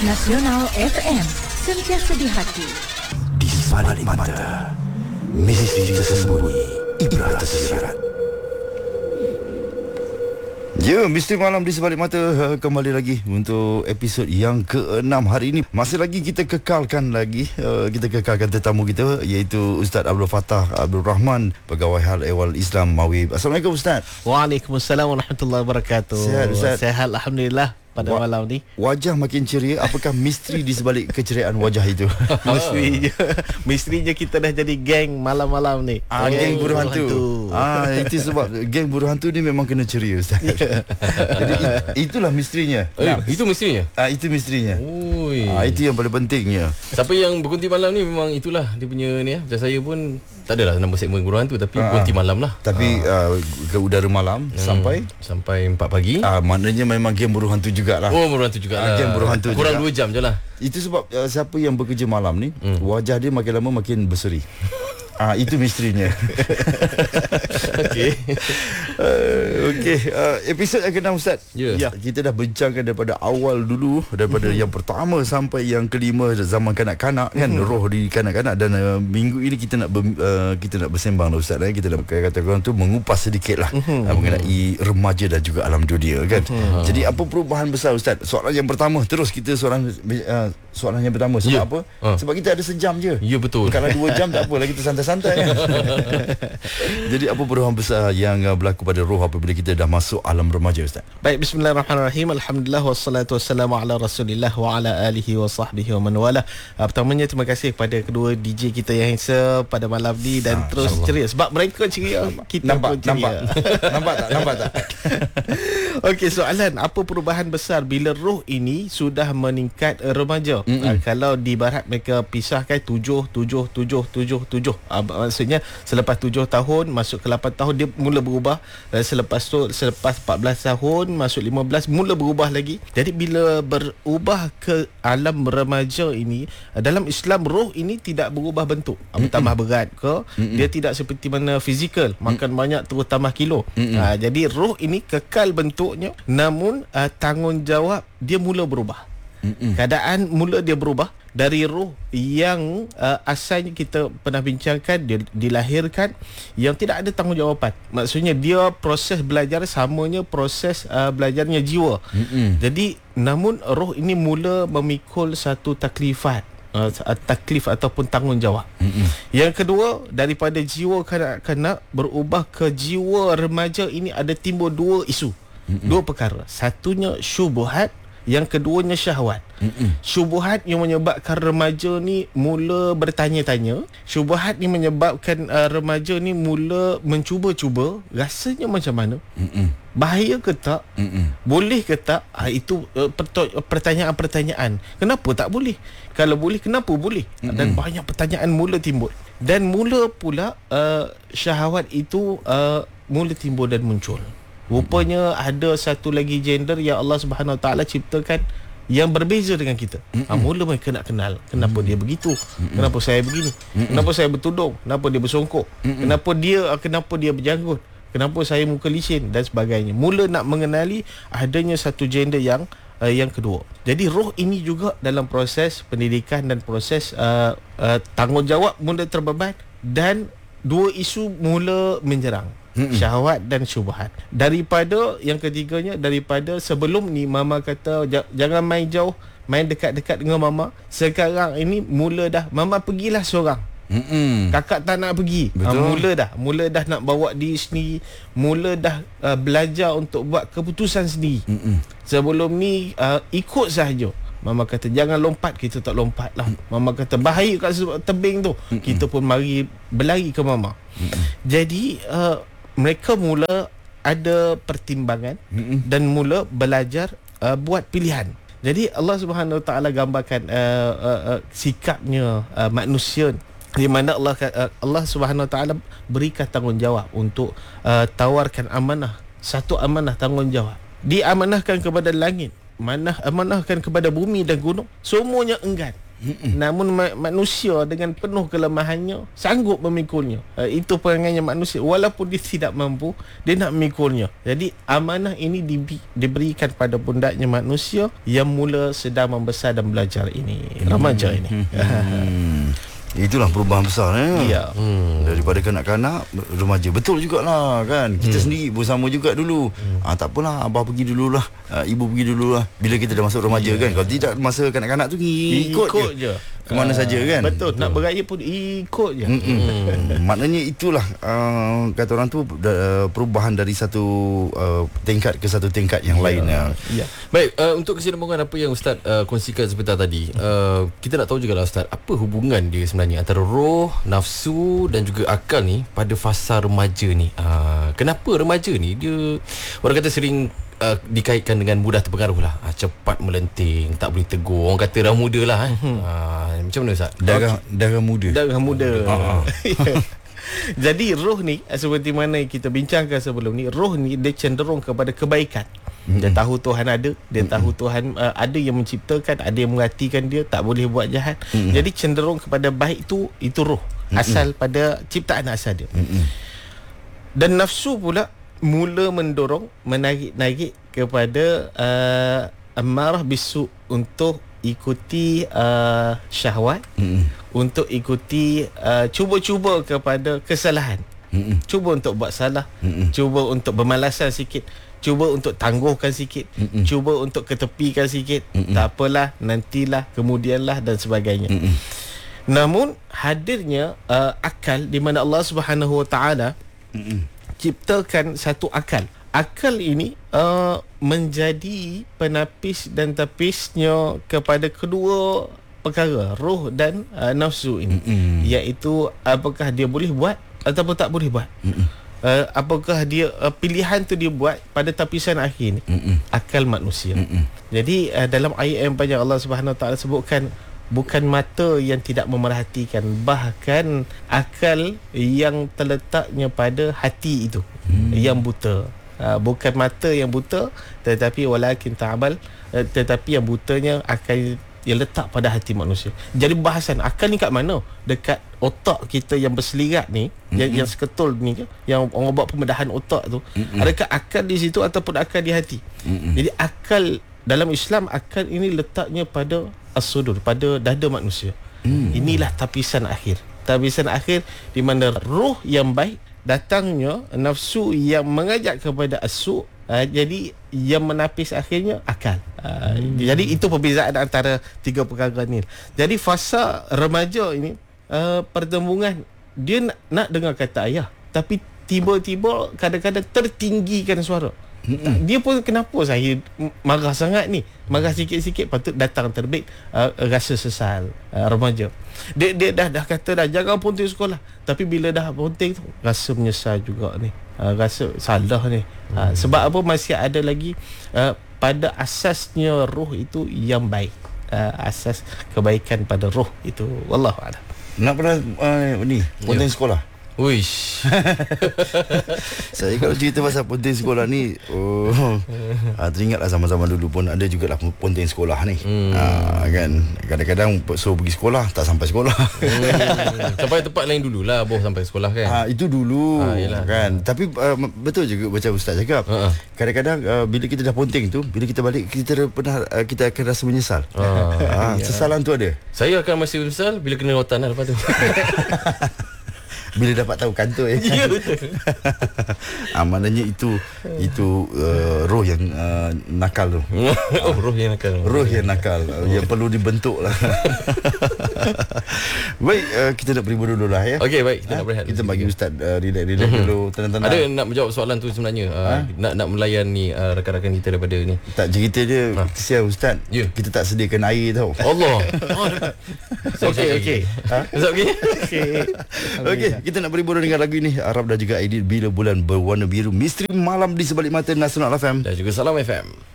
Nasional FM, sentiasa di hati. Di sebalik mata, misteri tersembunyi, ibrah tersirat. Ya, misteri malam di sebalik mata kembali lagi untuk episod yang ke-6 hari ini. Masih lagi kita kekalkan tetamu kita, iaitu Ustaz Abdul Fattah Abdul Rahman, Pegawai Hal Ehwal Islam Mawib. Assalamualaikum Ustaz. Waalaikumsalam warahmatullahi wabarakatuh. Sihat Ustaz? Sihat alhamdulillah pada malam ni. Wajah makin ceria. Apakah misteri di sebalik keceriaan wajah itu? Misterinya kita dah jadi geng malam-malam ni. Geng buru hantu. Itu sebab geng buru hantu ni memang kena ceria Ustaz. Jadi itulah misterinya. Itu misterinya? Itu misterinya. Itu yang paling pentingnya. Siapa yang berkunti malam ni memang itulah dia punya ni. Macam saya pun tak adalah nama segmen buru hantu, tapi berkunti malam lah. Tapi ke udara malam sampai 4 pagi. Maknanya memang geng buru hantu jugalah. Buru hantu jugalah. Geng buru hantu kurang juga. 2 jam je lah. Itu sebab siapa yang bekerja malam ni wajah dia makin lama makin berseri. Itu misterinya. Okey. Episod yang ke-6 Ustaz. Ya. Kita dah bincangkan daripada awal dulu, daripada yang pertama sampai yang kelima, zaman kanak-kanak kan, roh di kanak-kanak. Dan minggu ini kita nak bersembang lah Ustaz. Kita nak kata orang tu mengupas sedikit lah mengenai remaja dan juga alam dunia kan. Jadi apa perubahan besar Ustaz? Soalan yang pertama, terus kita soalan yang pertama. Sebab apa? Sebab kita ada sejam je. Ya, betul. Kalau 2 jam tak apa, kita santai-santai kan. Jadi apa perubahan besar yang berlaku pada roh apabila kita dah masuk alam remaja Ustaz? Baik, bismillahirrahmanirrahim. Alhamdulillah wassalatu wassalamu ala Rasulillah wa ala alihi wa sahbihi wa man wala. Pertamanya terima kasih kepada kedua DJ kita yang handsome pada malam ni dan terus ceria. Sebab mereka ceria, kita pun ceria. Nampak tak? Okey, soalan, apa perubahan besar bila roh ini sudah meningkat remaja? Kalau di barat mereka pisahkan 7. Maksudnya selepas 7 tahun masuk ke 8 tahun dia mula berubah. Selepas 14 tahun masuk 15 mula berubah lagi. Jadi bila berubah ke alam remaja ini, dalam Islam roh ini tidak berubah bentuk. Bertambah berat ke, dia tidak seperti mana fizikal, makan banyak terus tambah kilo. Jadi roh ini kekal bentuknya, namun tanggungjawab dia mula berubah. Keadaan mula dia berubah dari roh yang asalnya kita pernah bincangkan, dia dilahirkan yang tidak ada tanggungjawab. Maksudnya dia proses belajar samanya proses belajarnya jiwa. Jadi namun roh ini mula memikul satu taklif ataupun tanggungjawab. Yang kedua, daripada jiwa kanak-kanak berubah ke jiwa remaja ini ada timbul 2 isu. 2 perkara. Satunya syubhat, yang keduanya syahwat. Syubhat yang menyebabkan remaja ni mula bertanya-tanya. Syubhat ni menyebabkan remaja ni mula mencuba-cuba. Rasanya macam mana? Bahaya ke tak? Boleh ke tak? Itu pertanyaan-pertanyaan. Kenapa tak boleh? Kalau boleh, kenapa boleh? Dan banyak pertanyaan mula timbul. Dan mula pula syahwat itu mula timbul dan muncul. Rupanya ada satu lagi gender yang Allah Subhanahu Wa Taala ciptakan yang berbeza dengan kita. Mula mereka nak kenal kenapa dia begitu, kenapa saya begini, kenapa saya bertudung, kenapa dia bersongkok, kenapa dia berjanggut, kenapa saya muka licin dan sebagainya. Mula nak mengenali adanya satu gender yang kedua. Jadi roh ini juga dalam proses pendidikan dan proses tanggungjawab mula terbeban, dan 2 isu mula menjerang. Syahwat dan syubhat. Daripada yang ketiganya, daripada sebelum ni mama kata jangan main jauh, main dekat-dekat dengan mama. Sekarang ini mula dah mama pergilah seorang. Kakak tak nak pergi. Mula dah nak bawa diri sendiri. Mula dah belajar untuk buat keputusan sendiri. Sebelum ni ikut sahaja. Mama kata jangan lompat, kita tak lompat lah. Mama kata bahaya kat tebing tu, kita pun mari berlari ke mama. Jadi mereka mula ada pertimbangan dan mula belajar buat pilihan. Jadi Allah Subhanahu Wa Taala gambarkan sikapnya manusia, di mana Allah Subhanahu Wa Taala berikan tanggungjawab untuk tawarkan amanah, satu amanah tanggungjawab. Diamanahkan kepada langit, amanahkan kepada bumi dan gunung, semuanya enggan. Namun manusia dengan penuh kelemahannya sanggup memikulnya. Itu perangannya manusia. Walaupun dia tidak mampu, dia nak memikulnya. Jadi amanah ini diberikan pada pundaknya manusia yang mula sedang membesar dan belajar ini, remaja ini. Itulah perubahan besar Ya. Daripada kanak-kanak remaja. Betul jugalah kan. Kita sendiri pun sama juga dulu. Tak apalah, abah pergi dululah, ibu pergi dululah. Bila kita dah masuk remaja kan. Kalau tidak masa kanak-kanak tu ikut je kemana saja kan. Betul. Nak beraya pun ikut je. Maknanya itulah kata orang tu perubahan dari satu tingkat ke satu tingkat yang lain. Ya. Baik, untuk kesinambungan apa yang Ustaz kongsikan sebentar tadi, kita nak tahu jugalah Ustaz, apa hubungan dia sebenarnya antara roh, nafsu dan juga akal ni pada fasa remaja ni. Kenapa remaja ni dia, orang kata sering dikaitkan dengan mudah terpengaruh lah, cepat melenting, tak boleh tegur, orang kata dah muda lah macam mana Ustaz? Darah muda. Jadi roh ni, seperti mana kita bincangkan sebelum ni, roh ni dia cenderung kepada kebaikan. Dia tahu Tuhan ada, dia tahu Tuhan ada yang menciptakan, ada yang mengatikan dia, tak boleh buat jahat. Jadi cenderung kepada baik itu roh, asal pada ciptaan asal dia. Dan nafsu pula mula mendorong, menarik kepada amarah bisu untuk ikuti syahwat, untuk ikuti cuba-cuba kepada kesalahan, cuba untuk buat salah, cuba untuk bermalasan sikit, cuba untuk tangguhkan sikit, cuba untuk ketepikan sikit, tak apalah, nantilah, kemudianlah dan sebagainya. Namun hadirnya akal, di mana Allah Subhanahu Wa Taala ciptakan satu akal. Akal ini menjadi penapis dan tapisnya kepada kedua perkara, roh dan nafsu ini, iaitu apakah dia boleh buat ataupun tak boleh buat. Apakah dia pilihan tu dia buat pada tapisan akhir ni, akal manusia. Jadi dalam ayat yang banyak Allah Subhanahu Wa Taala sebutkan, bukan mata yang tidak memerhatikan, bahkan akal yang terletaknya pada hati itu yang buta. Bukan mata yang buta, tetapi walakin ta'mal, tetapi yang butanya akal yang letak pada hati manusia. Jadi bahasan akal ni kat mana? Dekat otak kita yang berselirat ni, yang seketul ni, yang orang buat pembedahan otak tu. Adakah akal di situ ataupun akal di hati? Jadi akal dalam Islam, akal ini letaknya pada as-sudur, pada dada manusia. Inilah tapisan akhir. Tapisan akhir di mana roh yang baik datangnya, nafsu yang mengajak kepada as-su, jadi yang menapis akhirnya akal. Jadi itu perbezaan antara tiga perkara ni. Jadi fasa remaja ini, pertembungan dia nak dengar kata ayah, tapi tiba-tiba kadang-kadang tertinggikan suara. Dia pun, kenapa saya marah sangat ni, marah sikit-sikit, patut datang terbit rasa sesal. Remaja dia dah kata dah jangan ponting sekolah, tapi bila dah ponting tu rasa menyesal juga ni, rasa salah ni. Sebab apa? Masih ada lagi pada asasnya roh itu yang baik, asas kebaikan pada roh itu. Wallahu a'lam. Nak pernah ni ponting sekolah? Uish. Saya kalau cerita pasal ponting sekolah ni, teringatlah zaman-zaman dulu pun ada jugalah ponting sekolah ni. Kan kadang-kadang suruh pergi sekolah, tak sampai sekolah. Sampai tempat lain dululah boh sampai sekolah kan. Itu dulu kan. Tapi betul juga macam Ustaz cakap. Kadang-kadang bila kita dah ponting tu, bila kita balik, kita akan rasa menyesal. Sesalan tu ada. Saya akan masih menyesal bila kena rotan lah lepas tu. Bila dapat tahu kantor ya. Ya betul. Maknanya itu roh yang nakal tu. Roh yang nakal. Roh yang nakal yang perlu dibentuk lah. Baik, kita nak beri dulu lah ya. Okey, baik, kita nak berehat. Kita bagi Ustaz relax dulu, tenang-tenang. Ada nak menjawab soalan tu sebenarnya. Nak melayan ni rakan-rakan kita daripada ni. Tak, cerita dia kesian Ustaz. Kita tak sediakan air tau. Allah. Okey. Okey, kita nak beri bodoh dengan lagu ini. Arab dan juga Aidil, Bila Bulan Berwarna Biru, Misteri Malam di Sebalik Mata, Nasional FM dan juga Salam FM.